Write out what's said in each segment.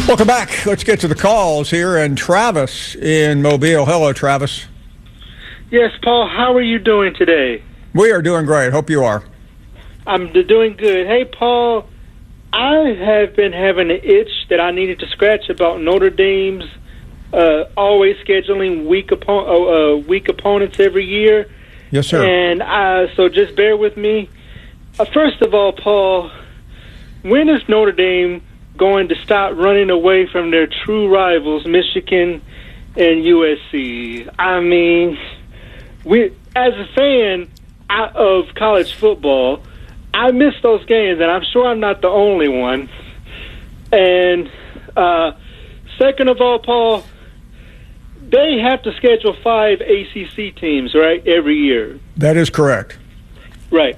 Welcome back. Let's get to the calls here. And Travis in Mobile. Hello, Travis. Yes, Paul. How are you doing today? We are doing great. Hope you are. I'm doing good. Hey, Paul, I have been having an itch that I needed to scratch about Notre Dame's always scheduling weak opponents every year. Yes, sir. And so just bear with me. First of all, Paul, when is Notre Dame going to stop running away from their true rivals, Michigan and USC? I mean, as a fan of college football, I miss those games, and I'm sure I'm not the only one. And second of all, Paul, they have to schedule 5 ACC teams, right, every year. That is correct. Right.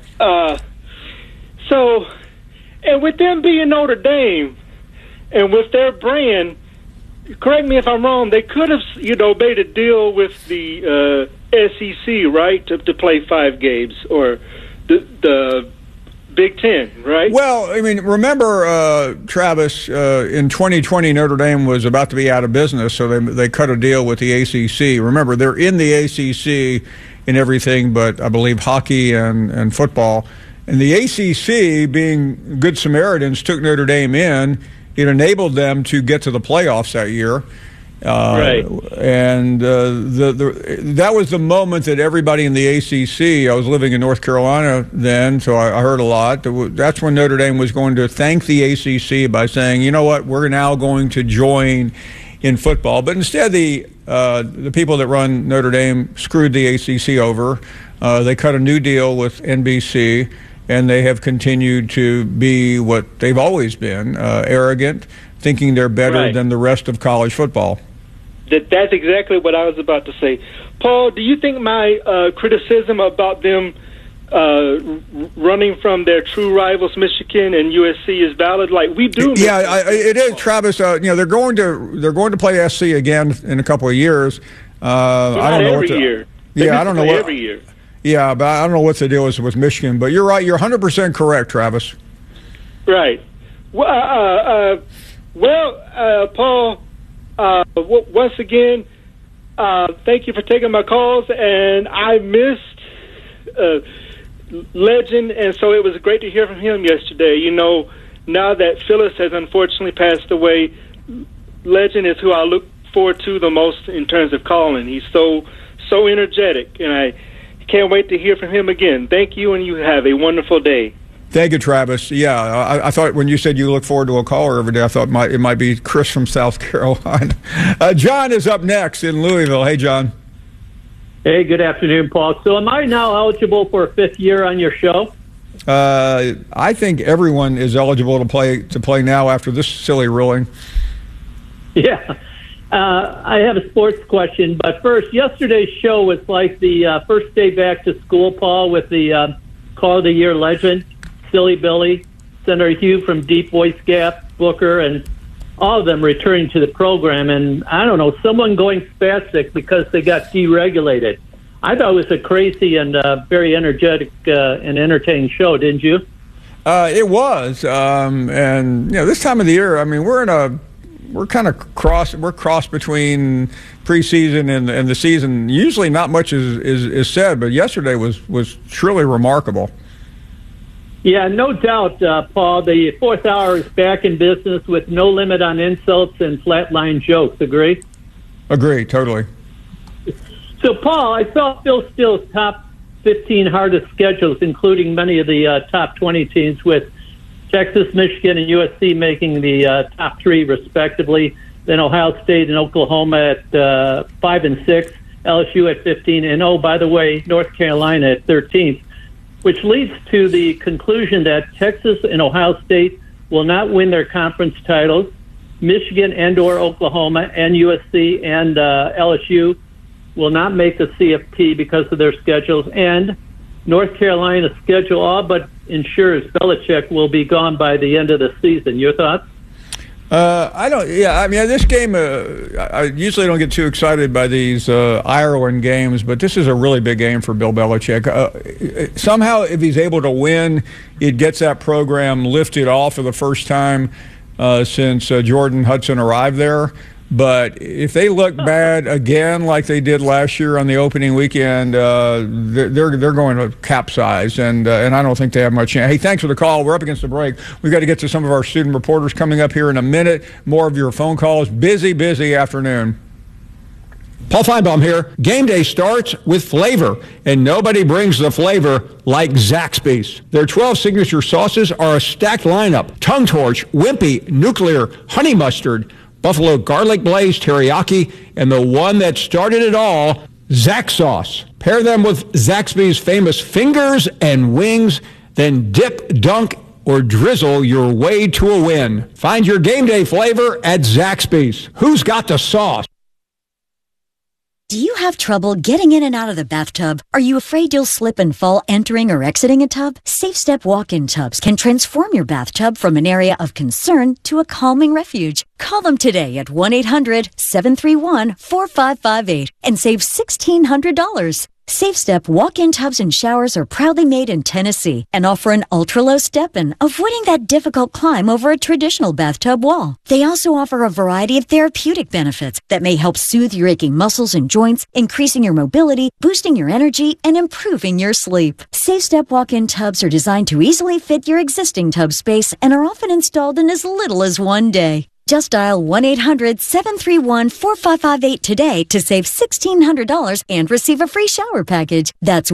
So, and with them being Notre Dame, and with their brand, correct me if I'm wrong, they could have, made a deal with the SEC, right, to play 5 games, or the Big Ten, right? Well, I mean, remember, Travis, in 2020, Notre Dame was about to be out of business, so they cut a deal with the ACC. Remember, they're in the ACC in everything but, I believe, hockey and football. And the ACC, being good Samaritans, took Notre Dame in. It enabled them to get to the playoffs that year. Right. And that was the moment that everybody in the ACC, I was living in North Carolina then, so I heard a lot. That's when Notre Dame was going to thank the ACC by saying, you know what, we're now going to join in football. But instead, the people that run Notre Dame screwed the ACC over. They cut a new deal with NBC, and they have continued to be what they've always been, arrogant, thinking they're better than the rest of college football. That's exactly what I was about to say. Paul, do you think my criticism about them running from their true rivals, Michigan and USC, is valid? Like we do. Yeah, it is, Travis. They're going to play SC again in a couple of years. I don't know every year. Yeah, I don't know what every year. Yeah, but I don't know what the deal is with Michigan. But you're right. You're 100% correct, Travis. Right. Well, Paul. Once again, thank you for taking my calls, and I missed Legend, and so it was great to hear from him yesterday. Now that Phyllis has unfortunately passed away, Legend is who I look forward to the most in terms of calling. He's so energetic, and I can't wait to hear from him again. Thank you, and you have a wonderful day. Thank you, Travis. Yeah, I thought when you said you look forward to a caller every day, I thought it might be Chris from South Carolina. John is up next in Louisville. Hey, John. Hey, good afternoon, Paul. So am I now eligible for a 5th year on your show? I think everyone is eligible to play now after this silly ruling. Yeah. I have a sports question, but first, yesterday's show was like the first day back to school, Paul, with the Call of the Year legend, Silly Billy, Senator Hugh from Deep Voice Gap, Booker, and all of them returning to the program. And I don't know, someone going spastic because they got deregulated. I thought it was a crazy and very energetic and entertaining show, didn't you? It was. And, this time of the year, I mean, we're kind of cross between preseason and the season. Usually not much is said, but yesterday was truly remarkable. Yeah, no doubt, Paul. The fourth hour is back in business with no limit on insults and flatline jokes. Agree? Agree, totally. So, Paul, I saw Phil Steele's top 15 hardest schedules, including many of the top 20 teams, with Texas, Michigan, and USC making the top 3, respectively. Then Ohio State and Oklahoma at 5 and 6, LSU at 15, and, oh, by the way, North Carolina at 13th, which leads to the conclusion that Texas and Ohio State will not win their conference titles. Michigan and/or Oklahoma and USC and LSU will not make the CFP because of their schedules, and North Carolina's schedule all but ensures Belichick will be gone by the end of the season. Your thoughts? I don't. Yeah, I mean, this game. I usually don't get too excited by these Ireland games, but this is a really big game for Bill Belichick. Somehow, if he's able to win, it gets that program lifted off for the first time since Jordan Hudson arrived there. But if they look bad again like they did last year on the opening weekend, they're going to capsize, and I don't think they have much chance. Hey, thanks for the call. We're up against the break. We've got to get to some of our student reporters coming up here in a minute. More of your phone calls. Busy afternoon. Paul Feinbaum here. Game day starts with flavor, and nobody brings the flavor like Zaxby's. Their 12 signature sauces are a stacked lineup: Tongue Torch, Wimpy, Nuclear, Honey Mustard, Buffalo Garlic Blaze, Teriyaki, and the one that started it all, Zax Sauce. Pair them with Zaxby's famous fingers and wings, then dip, dunk, or drizzle your way to a win. Find your game day flavor at Zaxby's. Who's got the sauce? Do you have trouble getting in and out of the bathtub? Are you afraid you'll slip and fall entering or exiting a tub? Safe Step walk-in tubs can transform your bathtub from an area of concern to a calming refuge. Call them today at 1-800-731-4558 and save $1,600. Safe Step walk-in tubs and showers are proudly made in Tennessee and offer an ultra-low step-in, avoiding that difficult climb over a traditional bathtub wall. They also offer a variety of therapeutic benefits that may help soothe your aching muscles and joints, increasing your mobility, boosting your energy, and improving your sleep. Safe Step walk-in tubs are designed to easily fit your existing tub space and are often installed in as little as one day. Just dial 1-800-731-4558 today to save $1,600 and receive a free shower package. That's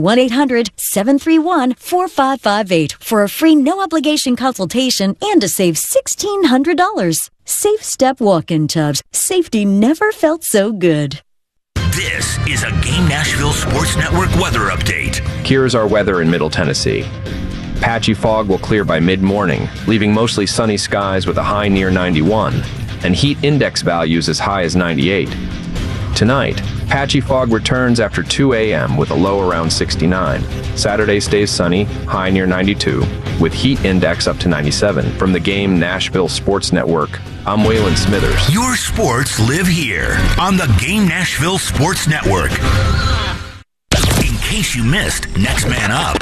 1-800-731-4558 for a free no-obligation consultation and to save $1,600. Safe Step walk-in tubs. Safety never felt so good. This is a Game Nashville Sports Network weather update. Here's our weather in Middle Tennessee. Patchy fog will clear by mid-morning, leaving mostly sunny skies with a high near 91, and heat index values as high as 98. Tonight, patchy fog returns after 2 a.m. with a low around 69. Saturday stays sunny, high near 92, with heat index up to 97. From the Game Nashville Sports Network, I'm Waylon Smithers. Your sports live here on the Game Nashville Sports Network. In case you missed Next Man Up.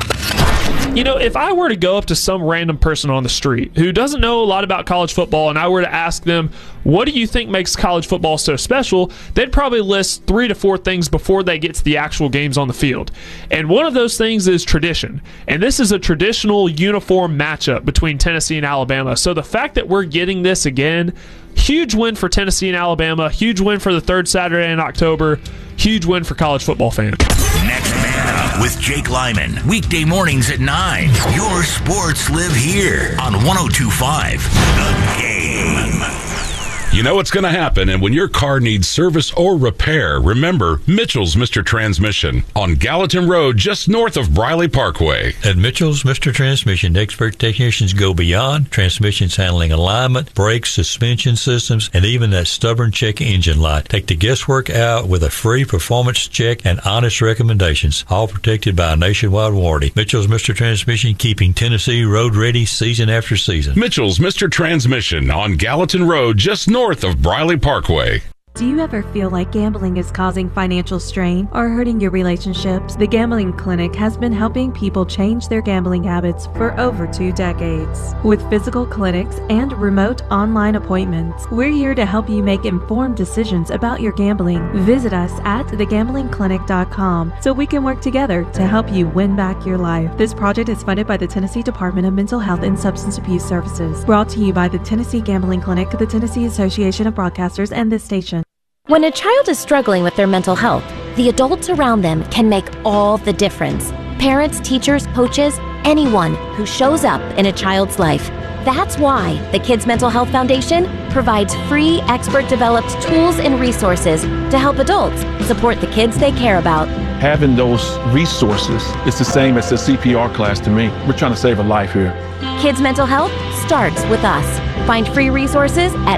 You know, if I were to go up to some random person on the street who doesn't know a lot about college football and I were to ask them, what do you think makes college football so special? They'd probably list 3 to 4 things before they get to the actual games on the field. And one of those things is tradition. And this is a traditional uniform matchup between Tennessee and Alabama. So the fact that we're getting this again, huge win for Tennessee and Alabama, huge win for the third Saturday in October, huge win for college football fans. Next Man Up with Jake Lyman. Weekday mornings at 9. Your sports live here on 102.5 The Game. You know what's going to happen, and when your car needs service or repair, remember Mitchell's Mr. Transmission on Gallatin Road, just north of Briley Parkway. At Mitchell's Mr. Transmission, expert technicians go beyond transmissions handling alignment, brakes, suspension systems, and even that stubborn check engine light. Take the guesswork out with a free performance check and honest recommendations, all protected by a nationwide warranty. Mitchell's Mr. Transmission, keeping Tennessee road ready season after season. Mitchell's Mr. Transmission on Gallatin Road, just north of Briley Parkway. Do you ever feel like gambling is causing financial strain or hurting your relationships? The Gambling Clinic has been helping people change their gambling habits for over 2 decades. With physical clinics and remote online appointments, we're here to help you make informed decisions about your gambling. Visit us at thegamblingclinic.com so we can work together to help you win back your life. This project is funded by the Tennessee Department of Mental Health and Substance Abuse Services. Brought to you by the Tennessee Gambling Clinic, the Tennessee Association of Broadcasters, and this station. When a child is struggling with their mental health, the adults around them can make all the difference. Parents, teachers, coaches, anyone who shows up in a child's life. That's why the Kids Mental Health Foundation provides free, expert-developed tools and resources to help adults support the kids they care about. Having those resources is the same as a CPR class to me. We're trying to save a life here. Kids Mental Health starts with us. Find free resources at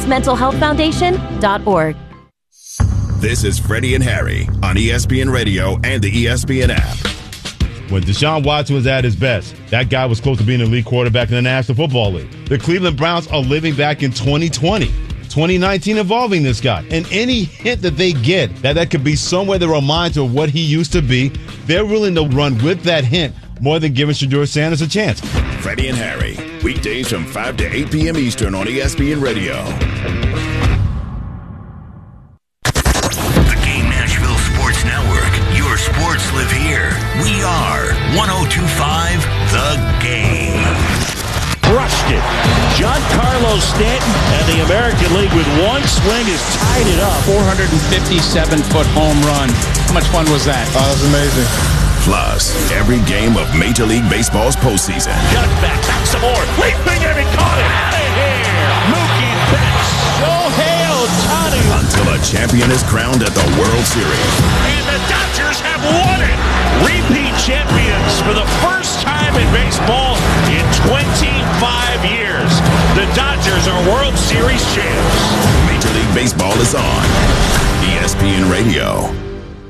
kidsmentalhealthfoundation.org. This is Freddie and Harry on ESPN Radio and the ESPN app. When Deshaun Watson was at his best, that guy was close to being an elite quarterback in the National Football League. The Cleveland Browns are living back in 2020. 2019 involving this guy. And any hint that they get that could be somewhere that reminds of what he used to be, they're willing to run with that hint more than giving Shedeur Sanders a chance. Freddie and Harry Weekdays from 5 to 8 p.m. Eastern on ESPN Radio. The Game Nashville Sports Network. Your sports live here. We are 102.5 The Game. Crushed it. Giancarlo Stanton and the American League with one swing has tied it up. 457-foot home run. How much fun was that? Oh, that was amazing. Plus, every game of Major League Baseball's postseason. Cut back some more. Leaping and he caught it. Out of here. Mookie Betts. Shohei Ohtani. Until a champion is crowned at the World Series. And the Dodgers have won it. Repeat champions for the first time in baseball in 25 years. The Dodgers are World Series champs. Major League Baseball is on ESPN Radio.